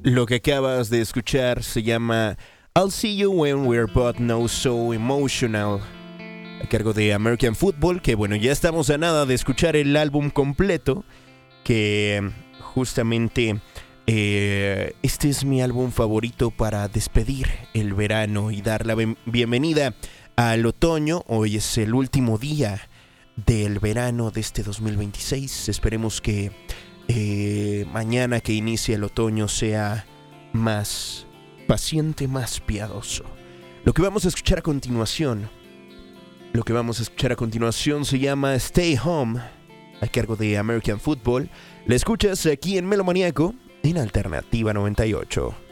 Lo que acabas de escuchar se llama I'll See You When We're Both Not So Emotional, a cargo de American Football, que bueno, ya estamos a nada de escuchar el álbum completo, que justamente este es mi álbum favorito para despedir el verano y dar la bienvenida al otoño. Hoy es el último día del verano de este 2026. Esperemos que mañana que inicie el otoño sea más paciente, más piadoso. Lo que vamos a escuchar a continuación se llama Stay Home, a cargo de American Football. La escuchas aquí en Melomaníaco en Alternativa 98.